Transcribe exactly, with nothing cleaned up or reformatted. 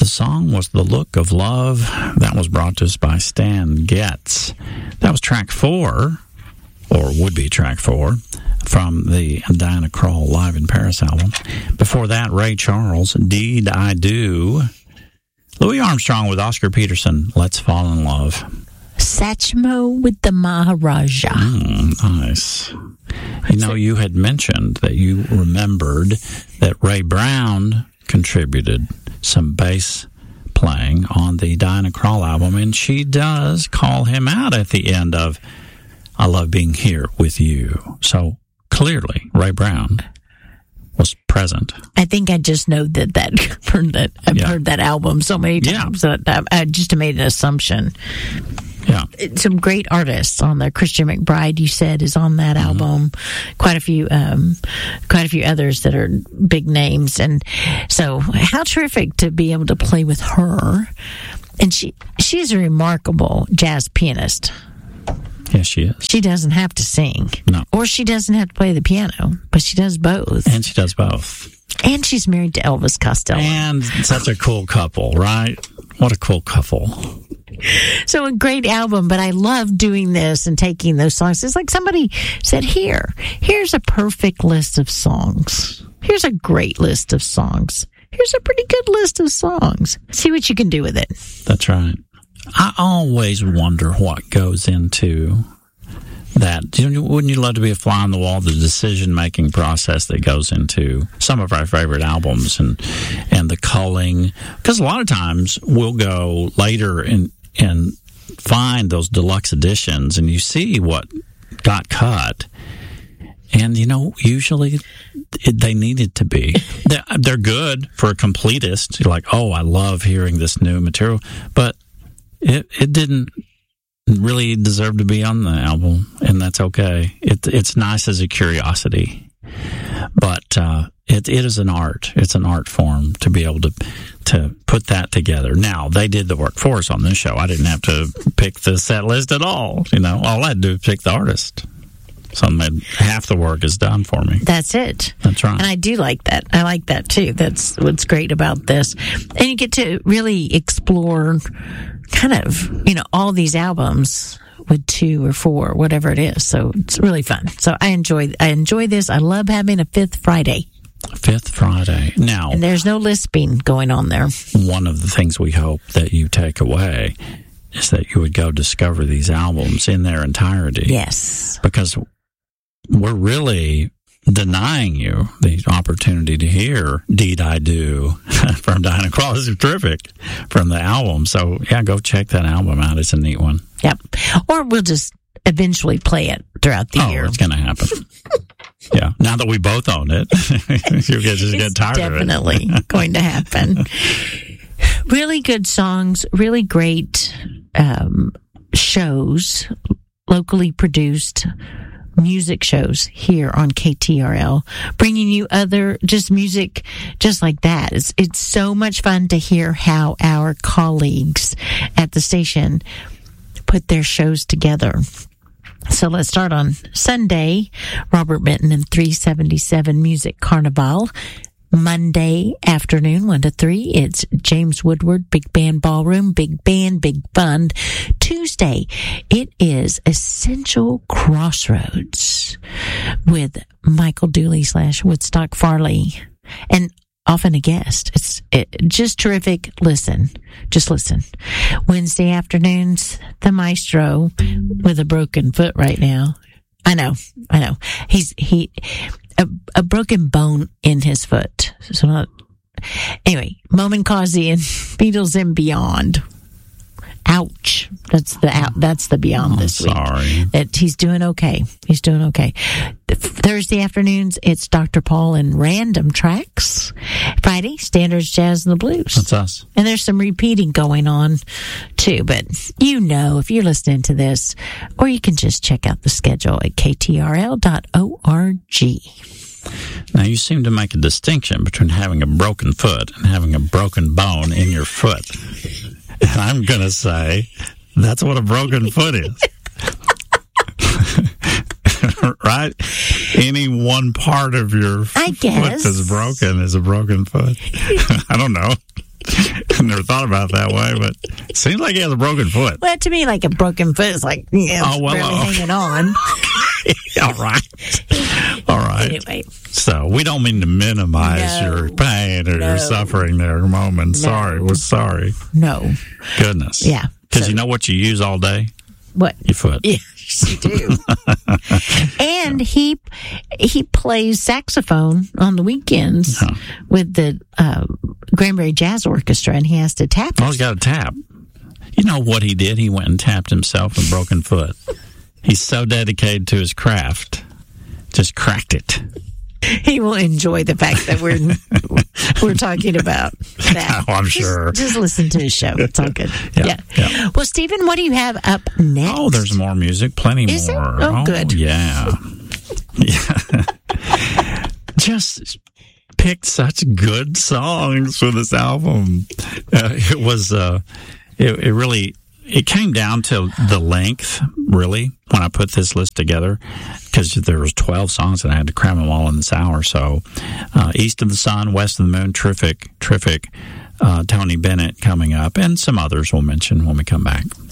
song was The Look of Love. That was brought to us by Stan Getz. That was track four, or would be track four, from the Diana Krall Live in Paris album. Before that, Ray Charles, Deed I Do. Louis Armstrong with Oscar Peterson, Let's Fall in Love. Satchmo with the Maharaja. Mm, nice. You know, you had mentioned that you remembered that Ray Brown contributed some bass playing on the Diana Krall album, and she does call him out at the end of I Love Being Here With You. So clearly, Ray Brown was present. I think I just know that, that heard that I've yeah. heard that album so many times yeah. that I, I just made an assumption. Yeah. Some great artists on there. Christian McBride, you said, is on that mm-hmm. album. Quite a few, um, quite a few others that are big names. And so how terrific to be able to play with her. And she, she's a remarkable jazz pianist. Yes, she is. She doesn't have to sing. No. Or she doesn't have to play the piano, but she does both. And she does both. And she's married to Elvis Costello. And such a cool couple, right? What a cool couple. So a great album, but I love doing this and taking those songs. It's like somebody said, here, here's a perfect list of songs. Here's a great list of songs. Here's a pretty good list of songs. See what you can do with it. That's right. I always wonder what goes into that. Wouldn't you love to be a fly on the wall, the decision-making process that goes into some of our favorite albums and and the culling? Because a lot of times we'll go later and, and find those deluxe editions, and you see what got cut. And, you know, usually it, they needed to be. They're, they're good for a completist. You're like, oh, I love hearing this new material. But It it didn't really deserve to be on the album, and that's okay. It it's nice as a curiosity, but uh, it it is an art. It's an art form to be able to to put that together. Now they did the work for us on this show. I didn't have to pick the set list at all. You know, all I had to do was pick the artist. So half the work is done for me. That's it. That's right. And I do like that. I like that too. That's what's great about this. And you get to really explore kind of, you know, all these albums with two or four, whatever it is. So it's really fun. So I enjoy, I enjoy this. I love having a Fifth Friday. Fifth Friday. Now. And there's no lisping going on there. One of the things we hope that you take away is that you would go discover these albums in their entirety. Yes. Because we're really denying you the opportunity to hear Deed I Do from Diana Krall. This is terrific from the album. So, yeah, go check that album out. It's a neat one. Yep. Or we'll just eventually play it throughout the oh, year. It's going to happen. Yeah. Now that we both own it, you'll just it's get tired of it. Definitely going to happen. Really good songs, really great um, shows, locally produced music shows here on K T R L, bringing you other just music just like that. It's, it's so much fun to hear how our colleagues at the station put their shows together. So let's start on Sunday, Robert Benton and three seventy-seven Music Carnival. Monday afternoon, one to three, it's James Woodward, Big Band Ballroom, Big Band, Big Fund. Tuesday, it is Essential Crossroads with Michael Dooley slash Woodstock Farley, and often a guest. It's it, just terrific. Listen, just listen. Wednesday afternoons, the Maestro with a broken foot right now. I know, I know. He's, he, a, a broken bone in his foot. So not, anyway, Momin Kazi and Beatles and Beyond. Ouch. That's the out, that's the Beyond oh, this week. Sorry. That he's doing okay. He's doing okay. Thursday afternoons, it's Doctor Paul and Random Tracks. Friday, Standards Jazz and the Blues. That's us. And there's some repeating going on too, but you know if you're listening to this, or you can just check out the schedule at k t r l dot org. Now, you seem to make a distinction between having a broken foot and having a broken bone in your foot. And I'm going to say that's what a broken foot is. Right? Any one part of your I foot guess. that's broken is a broken foot. I don't know. Never thought about it that way, but it seems like he has a broken foot. Well, to me, like a broken foot is like, yeah, Oh, well, barely oh. hanging on. All right. All right. Anyway, So we don't mean to minimize No. your pain or No. your suffering there, moment. No. Sorry. We're sorry. no. Goodness. Yeah. Because So- you know what you use all day? What? Your foot. Yes, you do. And he he plays saxophone on the weekends Huh. with the uh, Granbury Jazz Orchestra, and he has to tap. Oh, he's got a tap. You know what he did? He went and tapped himself a broken foot. He's so dedicated to his craft. Just cracked it. He will enjoy the fact that we're we're talking about that. Oh, I'm Just- sure. Just listen to his show. It's all good. Yeah, Yeah. yeah. Well, Stephen, what do you have up next? Oh, there's more music. Plenty Is there? more. Oh, good. Yeah. Yeah. Just picked such good songs for this album. Uh, it was, uh, it, it really, it came down to the length, really, when I put this list together, because there was twelve songs and I had to cram them all in this hour. So, uh, East of the Sun, West of the Moon, terrific, terrific. Uh, Tony Bennett coming up, and some others we'll mention when we come back.